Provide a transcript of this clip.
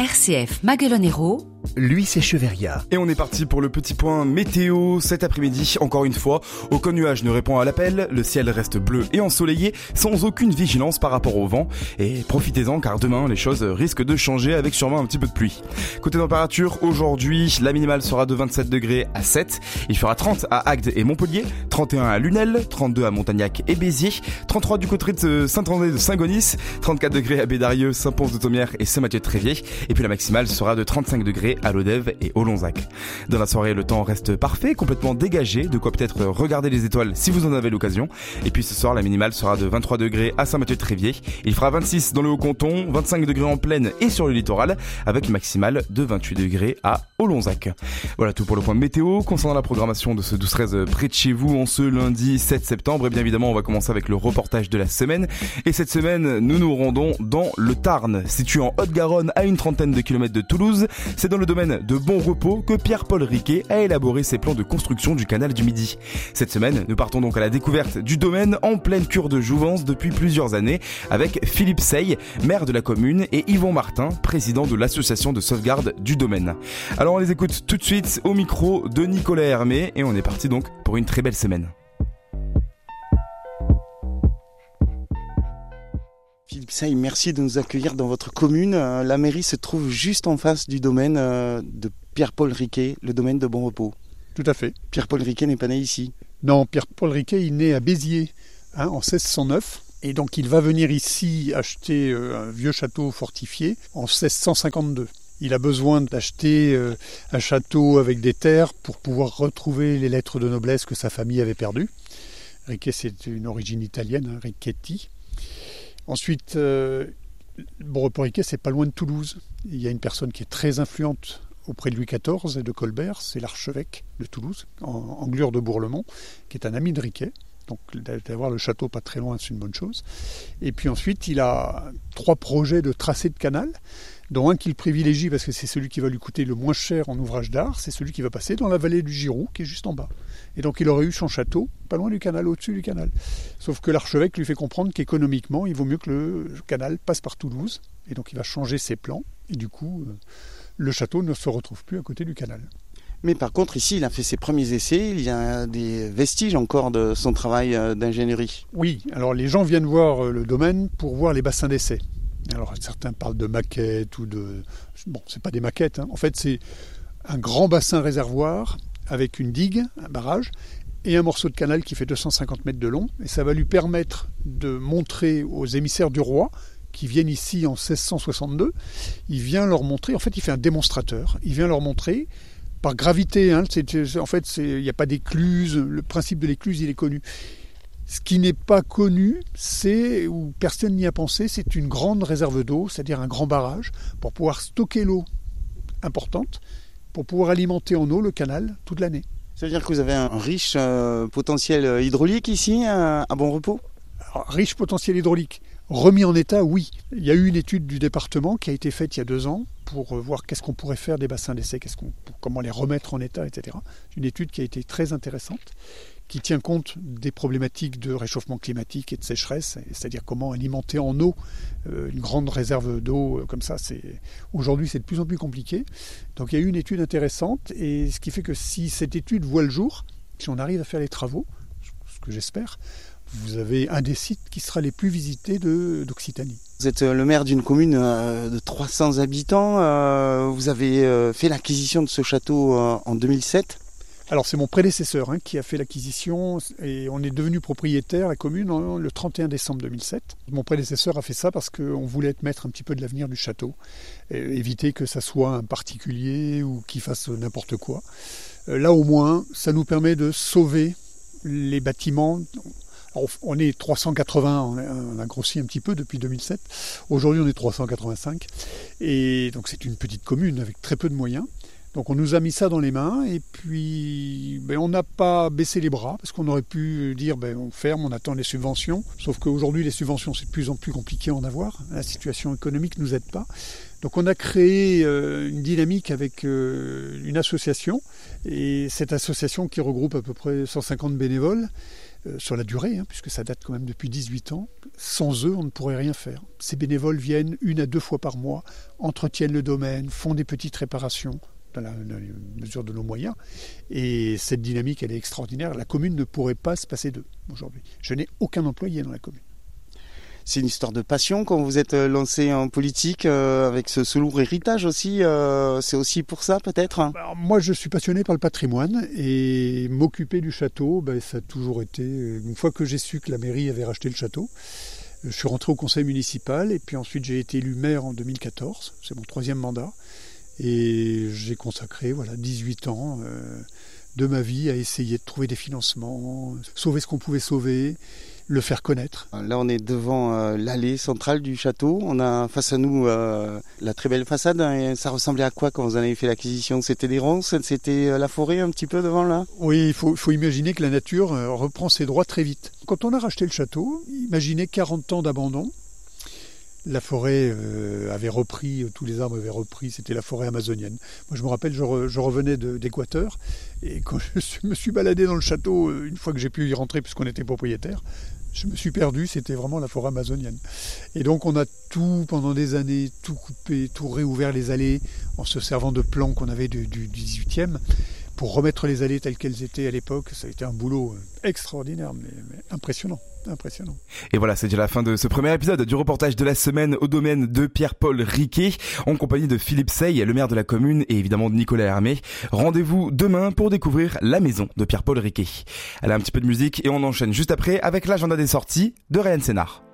RCF Maguelone-Hérault, lui c'est Cheveria. Et on est parti pour le petit point météo cet après-midi. Encore une fois, aucun nuage ne répond à l'appel, le ciel reste bleu et ensoleillé, sans aucune vigilance par rapport au vent. Et profitez-en car demain, les choses risquent de changer avec sûrement un petit peu de pluie. Côté température, aujourd'hui, la minimale sera de 27 degrés à 7. Il fera 30 à Agde et Montpellier, 31 à Lunel, 32 à Montagnac et Béziers, 33 du côté de Saint-André de Saint-Gonis, 34 degrés à Bédarieux, Saint-Pons-de-Thomières et Saint-Mathieu-de-Tréviers. Et puis la maximale sera de 35 degrés à Lodève et Olonzac. Dans la soirée, le temps reste parfait, complètement dégagé, de quoi peut-être regarder les étoiles si vous en avez l'occasion. Et puis ce soir, la minimale sera de 23 degrés à Saint-Mathieu-de-Tréviers. Il fera 26 dans le Haut-Canton, 25 degrés en plaine et sur le littoral, avec une maximale de 28 degrés à Olonzac. Voilà tout pour le point météo. Concernant la programmation de ce 12-13 près de chez vous en ce lundi 7 septembre, et bien évidemment, on va commencer avec le reportage de la semaine. Et cette semaine, nous nous rendons dans le Tarn, situé en Haute-Garonne à une trentaine de kilomètres de Toulouse. C'est dans le domaine de Bon Repos que Pierre-Paul Riquet a élaboré ses plans de construction du canal du Midi. Cette semaine, nous partons donc à la découverte du domaine en pleine cure de jouvence depuis plusieurs années avec Philippe Sey, maire de la commune, et Yvon Martin, président de l'association de sauvegarde du domaine. Alors on les écoute tout de suite au micro de Nicolas Hermé et on est parti donc pour une très belle semaine. Philippe Sey, merci de nous accueillir dans votre commune. La mairie se trouve juste en face du domaine de Pierre-Paul Riquet, le domaine de Bon Repos. Tout à fait. Pierre-Paul Riquet n'est pas né ici. Non, Pierre-Paul Riquet, il est né à Béziers en 1609. Et donc il va venir ici acheter un vieux château fortifié en 1652. Il a besoin d'acheter un château avec des terres pour pouvoir retrouver les lettres de noblesse que sa famille avait perdues. Riquet, c'est une origine italienne, Riquetti. Ensuite, Bon Repos Riquet, c'est pas loin de Toulouse. Il y a une personne qui est très influente auprès de Louis XIV et de Colbert, c'est l'archevêque de Toulouse, Anglure de Bourlemont, qui est un ami de Riquet. Donc d'avoir le château pas très loin, c'est une bonne chose. Et puis ensuite, il a 3 projets de tracé de canal, dont un qu'il privilégie parce que c'est celui qui va lui coûter le moins cher en ouvrage d'art, c'est celui qui va passer dans la vallée du Giroux, qui est juste en bas. Et donc il aurait eu son château pas loin du canal, au-dessus du canal. Sauf que l'archevêque lui fait comprendre qu'économiquement, il vaut mieux que le canal passe par Toulouse. Et donc il va changer ses plans. Et du coup, le château ne se retrouve plus à côté du canal. Mais par contre, ici, il a fait ses premiers essais. Il y a des vestiges encore de son travail d'ingénierie. Oui, alors les gens viennent voir le domaine pour voir les bassins d'essai. Alors certains parlent de maquettes ou de... Bon, c'est pas des maquettes, hein. En fait, c'est un grand bassin réservoir avec une digue, un barrage, et un morceau de canal qui fait 250 mètres de long. Et ça va lui permettre de montrer aux émissaires du roi qui viennent ici en 1662, il vient leur montrer, en fait, il fait un démonstrateur. Il vient leur montrer... Par gravité, hein, en fait, il n'y a pas d'écluse. Le principe de l'écluse, il est connu. Ce qui n'est pas connu, c'est, où personne n'y a pensé, c'est une grande réserve d'eau, c'est-à-dire un grand barrage, pour pouvoir stocker l'eau importante, pour pouvoir alimenter en eau le canal toute l'année. Ça veut dire que vous avez un riche potentiel hydraulique ici, à Bon Repos ? Alors, riche potentiel hydraulique. Remis en état, oui. Il y a eu une étude du département qui a été faite il y a 2 ans pour voir qu'est-ce qu'on pourrait faire des bassins d'essai, comment les remettre en état, etc. Une étude qui a été très intéressante, qui tient compte des problématiques de réchauffement climatique et de sécheresse, c'est-à-dire comment alimenter en eau une grande réserve d'eau comme ça. Aujourd'hui, c'est de plus en plus compliqué. Donc il y a eu une étude intéressante, et ce qui fait que si cette étude voit le jour, si on arrive à faire les travaux, ce que j'espère, vous avez un des sites qui sera les plus visités d'Occitanie. Vous êtes le maire d'une commune de 300 habitants. Vous avez fait l'acquisition de ce château en 2007. Alors c'est mon prédécesseur qui a fait l'acquisition, et on est devenu propriétaire, la commune, le 31 décembre 2007. Mon prédécesseur a fait ça parce qu'on voulait mettre un petit peu de l'avenir du château, éviter que ça soit un particulier ou qu'il fasse n'importe quoi. Là au moins, ça nous permet de sauver les bâtiments. Alors, on est 380, on a grossi un petit peu depuis 2007. Aujourd'hui, on est 385. Et donc, c'est une petite commune avec très peu de moyens. Donc, on nous a mis ça dans les mains. Et puis, on n'a pas baissé les bras parce qu'on aurait pu dire, on ferme, on attend les subventions. Sauf qu'aujourd'hui, les subventions, c'est de plus en plus compliqué à en avoir. La situation économique ne nous aide pas. Donc, on a créé une dynamique avec une association. Et cette association qui regroupe à peu près 150 bénévoles sur la durée, puisque ça date quand même depuis 18 ans. Sans eux, on ne pourrait rien faire. Ces bénévoles viennent 1 à 2 fois par mois, entretiennent le domaine, font des petites réparations dans la mesure de nos moyens. Et cette dynamique, elle est extraordinaire. La commune ne pourrait pas se passer d'eux aujourd'hui. Je n'ai aucun employé dans la commune. C'est une histoire de passion quand vous êtes lancé en politique avec ce lourd héritage aussi. C'est aussi pour ça peut-être. Alors, moi je suis passionné par le patrimoine et m'occuper du château, ça a toujours été... Une fois que j'ai su que la mairie avait racheté le château, je suis rentré au conseil municipal et puis ensuite j'ai été élu maire en 2014. C'est mon 3e mandat. Et j'ai consacré 18 ans de ma vie à essayer de trouver des financements, sauver ce qu'on pouvait sauver, le faire connaître. Là, on est devant l'allée centrale du château. On a face à nous la très belle façade. Et ça ressemblait à quoi quand vous en avez fait l'acquisition? C'était des ronces? C'était la forêt un petit peu devant là? Oui, il faut imaginer que la nature reprend ses droits très vite. Quand on a racheté le château, imaginez 40 ans d'abandon. La forêt avait repris, tous les arbres avaient repris, c'était la forêt amazonienne. Moi je me rappelle, je revenais d'Équateur, et quand je me suis baladé dans le château, une fois que j'ai pu y rentrer puisqu'on était propriétaire, je me suis perdu, c'était vraiment la forêt amazonienne. Et donc on a tout, pendant des années, tout coupé, tout réouvert les allées, en se servant de plans qu'on avait du 18e, pour remettre les allées telles qu'elles étaient à l'époque. Ça a été un boulot extraordinaire, mais impressionnant. Impressionnant. Et voilà, c'est déjà la fin de ce premier épisode du reportage de la semaine au domaine de Pierre-Paul Riquet, en compagnie de Philippe Sey, le maire de la commune, et évidemment de Nicolas Hermé. Rendez-vous demain pour découvrir la maison de Pierre-Paul Riquet. Allez, un petit peu de musique et on enchaîne juste après avec l'agenda des sorties de Ryan Sénard.